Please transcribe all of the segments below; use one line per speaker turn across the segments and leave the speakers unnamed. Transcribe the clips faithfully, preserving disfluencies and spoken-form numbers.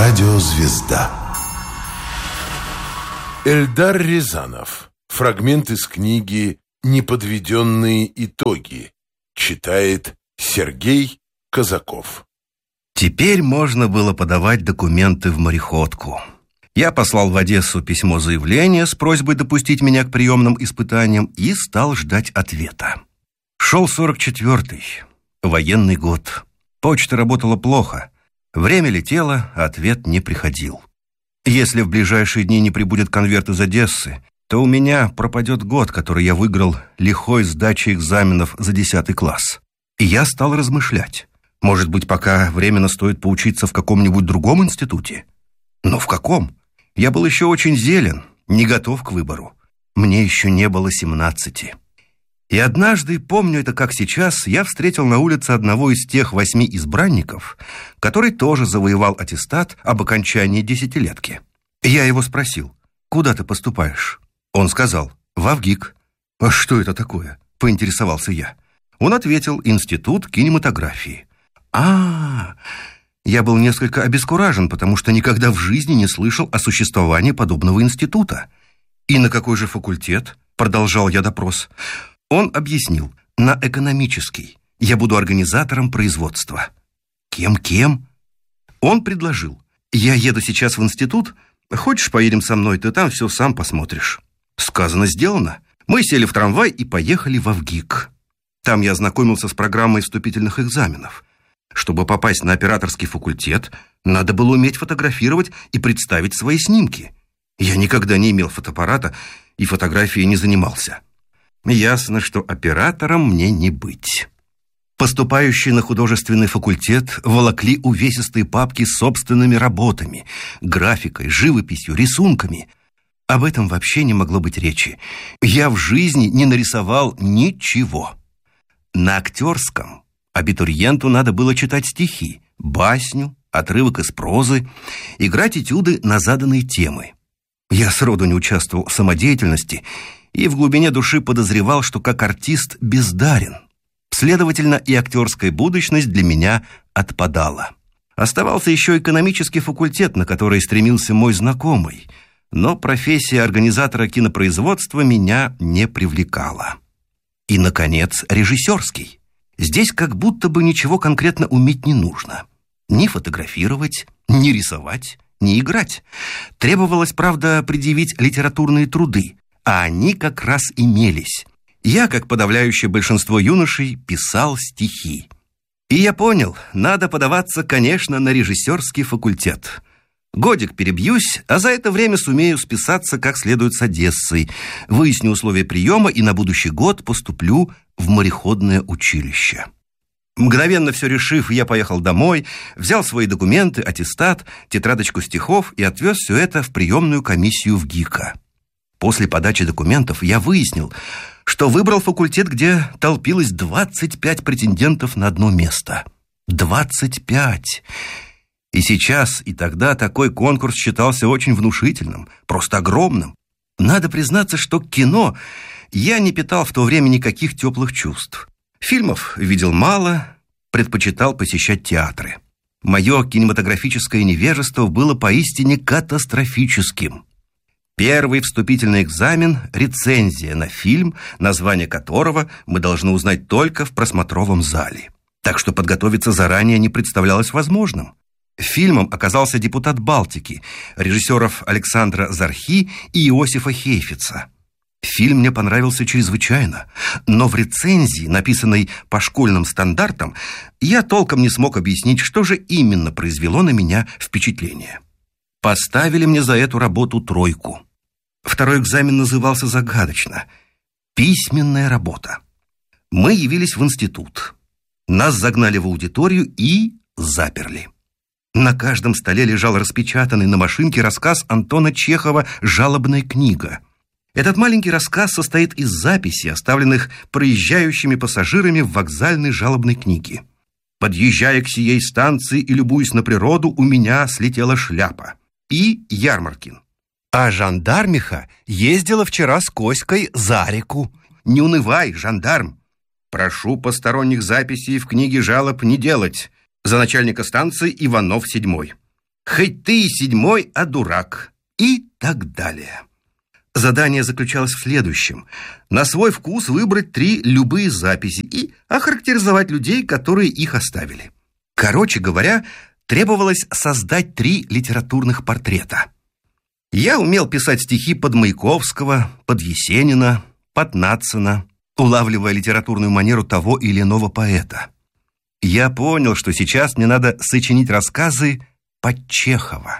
Радиозвезда. Эльдар Рязанов. Фрагмент из книги «Неподведенные итоги». Читает Сергей Казаков.
Теперь можно было подавать документы в мореходку. Я послал в Одессу письмо-заявление с просьбой допустить меня к приемным испытаниям и стал ждать ответа. Шел сорок четвёртый, военный год. Почта работала плохо. Время летело, а ответ не приходил. Если в ближайшие дни не прибудет конверт из Одессы, то у меня пропадет год, который я выиграл лихой сдачей экзаменов за десятый класс. И я стал размышлять. Может быть, пока временно стоит поучиться в каком-нибудь другом институте? Но в каком? Я был еще очень зелен, не готов к выбору. Мне еще не было семнадцати. И однажды, помню это как сейчас, я встретил на улице одного из тех восьми избранников, который тоже завоевал аттестат об окончании десятилетки. Я его спросил: «Куда ты поступаешь?» Он сказал: «В Авгик». «А что это такое?» – поинтересовался я. Он ответил: «Институт кинематографии». А-а-а! Я был несколько обескуражен, потому что никогда в жизни не слышал о существовании подобного института. «И на какой же факультет?» – продолжал я допрос. Он объяснил: «На экономический. Я буду организатором производства». «Кем-кем?» Он предложил: «Я еду сейчас в институт. Хочешь, поедем со мной? Ты там все сам посмотришь». Сказано, сделано. Мы сели в трамвай и поехали в Авгик. Там я ознакомился с программой вступительных экзаменов. Чтобы попасть на операторский факультет, надо было уметь фотографировать и представить свои снимки. Я никогда не имел фотоаппарата и фотографией не занимался. Ясно, что оператором мне не быть. Поступающие на художественный факультет волокли увесистые папки с собственными работами, графикой, живописью, рисунками. Об этом вообще не могло быть речи. Я в жизни не нарисовал ничего. На актерском абитуриенту надо было читать стихи, басню, отрывок из прозы, играть этюды на заданные темы. Я сроду не участвовал в самодеятельности и в глубине души подозревал, что как артист бездарен. Следовательно, и актерская будущность для меня отпадала. Оставался еще экономический факультет, на который стремился мой знакомый, но профессия организатора кинопроизводства меня не привлекала. И, наконец, режиссерский. Здесь как будто бы ничего конкретно уметь не нужно. Ни фотографировать, ни рисовать, ни играть. Требовалось, правда, предъявить литературные труды, а они как раз имелись. Я, как подавляющее большинство юношей, писал стихи. И я понял, надо подаваться, конечно, на режиссерский факультет. Годик перебьюсь, а за это время сумею списаться как следует с Одессой, выясню условия приема и на будущий год поступлю в мореходное училище. Мгновенно все решив, я поехал домой, взял свои документы, аттестат, тетрадочку стихов и отвез все это в приемную комиссию в ГИКа. После подачи документов я выяснил, что выбрал факультет, где толпилось двадцать пять претендентов на одно место. двадцать пять! И сейчас, и тогда такой конкурс считался очень внушительным, просто огромным. Надо признаться, что к кино я не питал в то время никаких теплых чувств. Фильмов видел мало, предпочитал посещать театры. Мое кинематографическое невежество было поистине катастрофическим. Первый вступительный экзамен – рецензия на фильм, название которого мы должны узнать только в просмотровом зале. Так что подготовиться заранее не представлялось возможным. Фильмом оказался «Депутат Балтики» режиссеров Александра Зархи и Иосифа Хейфица. Фильм мне понравился чрезвычайно, но в рецензии, написанной по школьным стандартам, я толком не смог объяснить, что же именно произвело на меня впечатление. Поставили мне за эту работу тройку. Второй экзамен назывался загадочно «Письменная работа». Мы явились в институт. Нас загнали в аудиторию и заперли. На каждом столе лежал распечатанный на машинке рассказ Антона Чехова «Жалобная книга». Этот маленький рассказ состоит из записей, оставленных проезжающими пассажирами в вокзальной жалобной книге. «Подъезжая к сией станции и любуясь на природу, у меня слетела шляпа». И Ярмаркин. «А жандармиха ездила вчера с Коськой за реку». «Не унывай, жандарм. Прошу посторонних записей в книге жалоб не делать. За начальника станции Иванов седьмой». «Хоть ты и седьмой, а дурак» и так далее. Задание заключалось в следующем. На свой вкус выбрать три любые записи и охарактеризовать людей, которые их оставили. Короче говоря, требовалось создать три литературных портрета. Я умел писать стихи под Маяковского, под Есенина, под Надсона, улавливая литературную манеру того или иного поэта. Я понял, что сейчас мне надо сочинить рассказы под Чехова.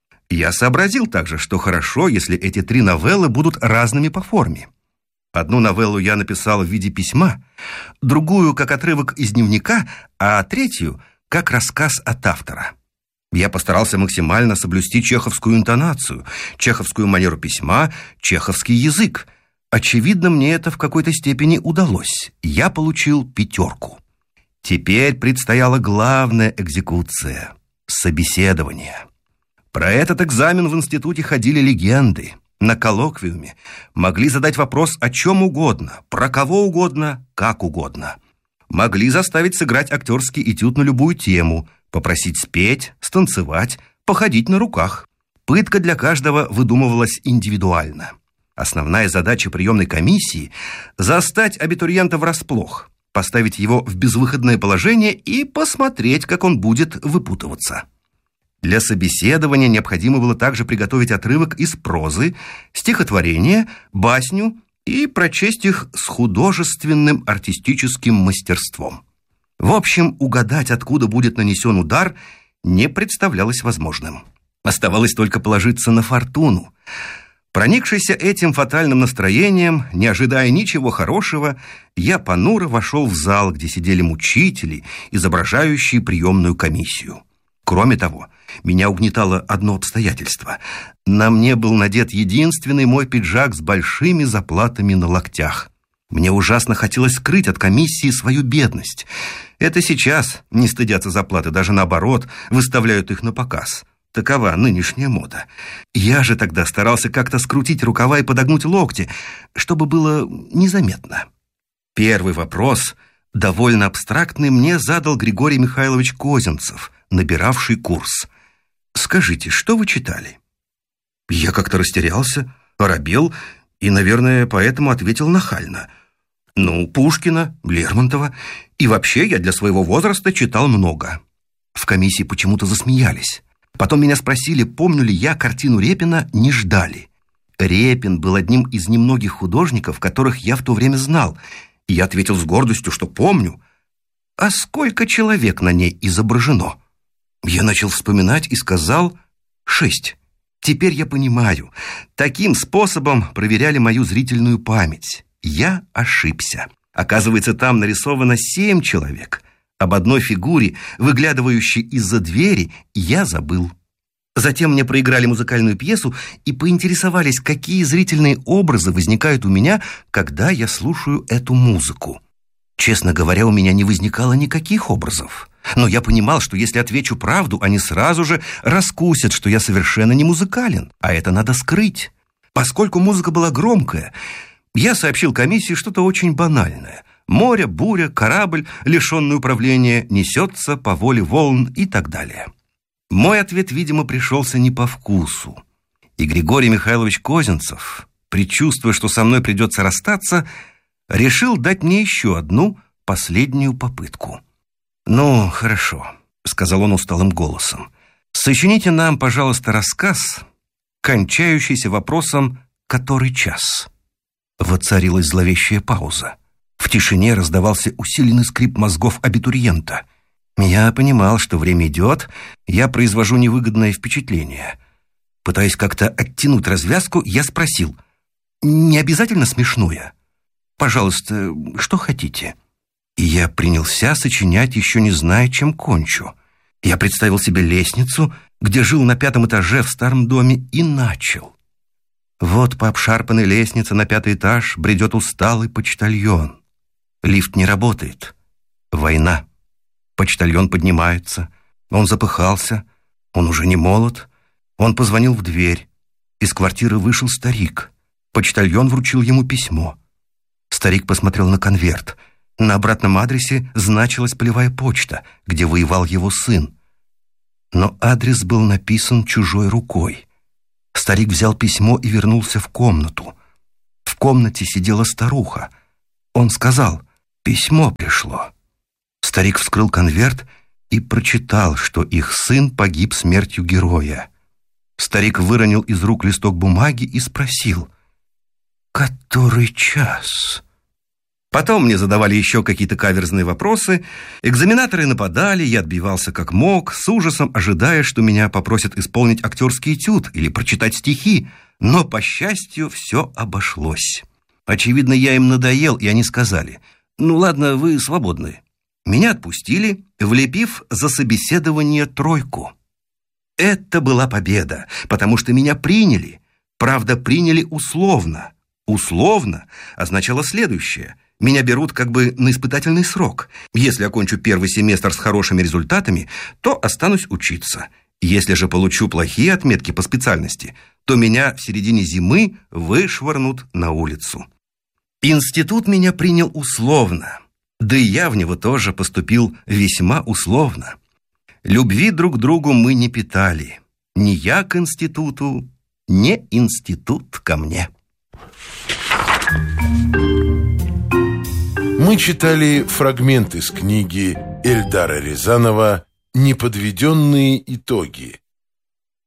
Я сообразил также, что хорошо, если эти три новеллы будут разными по форме. Одну новеллу я написал в виде письма, другую как отрывок из дневника, а третью как рассказ от автора. Я постарался максимально соблюсти чеховскую интонацию, чеховскую манеру письма, чеховский язык. Очевидно, мне это в какой-то степени удалось. Я получил пятерку. Теперь предстояла главная экзекуция – собеседование. Про этот экзамен в институте ходили легенды. На коллоквиуме могли задать вопрос о чем угодно, про кого угодно, как угодно. Могли заставить сыграть актерский этюд на любую тему, попросить спеть, станцевать, походить на руках. Пытка для каждого выдумывалась индивидуально. Основная задача приемной комиссии – застать абитуриента врасплох, поставить его в безвыходное положение и посмотреть, как он будет выпутываться. Для собеседования необходимо было также приготовить отрывок из прозы, стихотворение, басню и прочесть их с художественным артистическим мастерством. В общем, угадать, откуда будет нанесен удар, не представлялось возможным. Оставалось только положиться на фортуну. Проникшийся этим фатальным настроением, не ожидая ничего хорошего, я понуро вошел в зал, где сидели мучители, изображающие приемную комиссию. Кроме того, меня угнетало одно обстоятельство. На мне был надет единственный мой пиджак с большими заплатами на локтях. Мне ужасно хотелось скрыть от комиссии свою бедность. Это сейчас не стыдятся заплаты, даже наоборот, выставляют их на показ. Такова нынешняя мода. Я же тогда старался как-то скрутить рукава и подогнуть локти, чтобы было незаметно. Первый вопрос, довольно абстрактный, мне задал Григорий Михайлович Козинцев, набиравший курс. «Скажите, что вы читали?» Я как-то растерялся, оробел и, наверное, поэтому ответил нахально. «Ну, Пушкина, Лермонтова. И вообще я для своего возраста читал много». В комиссии почему-то засмеялись. Потом меня спросили, помню ли я картину Репина «Не ждали». Репин был одним из немногих художников, которых я в то время знал. И я ответил с гордостью, что помню. А сколько человек на ней изображено? Я начал вспоминать и сказал «шесть». Теперь я понимаю, таким способом проверяли мою зрительную память. Я ошибся. Оказывается, там нарисовано семь человек. Об одной фигуре, выглядывающей из-за двери, я забыл. Затем мне проиграли музыкальную пьесу и поинтересовались, какие зрительные образы возникают у меня, когда я слушаю эту музыку. Честно говоря, у меня не возникало никаких образов. Но я понимал, что если отвечу правду, они сразу же раскусят, что я совершенно не музыкален, а это надо скрыть. Поскольку музыка была громкая, я сообщил комиссии что-то очень банальное. Море, буря, корабль, лишенный управления, несется по воле волн и так далее. Мой ответ, видимо, пришелся не по вкусу. И Григорий Михайлович Козинцев, предчувствуя, что со мной придется расстаться, решил дать мне еще одну последнюю попытку. «Ну, хорошо», — сказал он усталым голосом. «Сочините нам, пожалуйста, рассказ, кончающийся вопросом «Который час?». Воцарилась зловещая пауза. В тишине раздавался усиленный скрип мозгов абитуриента. Я понимал, что время идет, я произвожу невыгодное впечатление. Пытаясь как-то оттянуть развязку, я спросил: «Не обязательно смешное? Пожалуйста, что хотите?» И я принялся сочинять, еще не зная, чем кончу. Я представил себе лестницу, где жил на пятом этаже в старом доме, и начал. Вот по обшарпанной лестнице на пятый этаж бредет усталый почтальон. Лифт не работает. Война. Почтальон поднимается. Он запыхался. Он уже не молод. Он позвонил в дверь. Из квартиры вышел старик. Почтальон вручил ему письмо. Старик посмотрел на конверт. На обратном адресе значилась полевая почта, где воевал его сын. но адрес был написан чужой рукой. Старик взял письмо и вернулся в комнату. В комнате сидела старуха. Он сказал: «Письмо пришло». Старик вскрыл конверт и прочитал, что их сын погиб смертью героя. Старик выронил из рук листок бумаги и спросил: «Который час?» Потом мне задавали еще какие-то каверзные вопросы. Экзаменаторы нападали, я отбивался как мог, с ужасом ожидая, что меня попросят исполнить актерский этюд или прочитать стихи. Но, по счастью, все обошлось. Очевидно, я им надоел, и они сказали: «Ну ладно, вы свободны». Меня отпустили, влепив за собеседование тройку. Это была победа, потому что меня приняли. Правда, приняли условно. Условно означало следующее: меня берут как бы на испытательный срок. Если окончу первый семестр с хорошими результатами, то останусь учиться. Если же получу плохие отметки по специальности, то меня в середине зимы вышвырнут на улицу. Институт меня принял условно. Да и я в него тоже поступил весьма условно. Любви друг к другу мы не питали. Ни я к институту, ни институт ко мне.
Мы читали фрагмент из книги Эльдара Рязанова «Неподведенные итоги».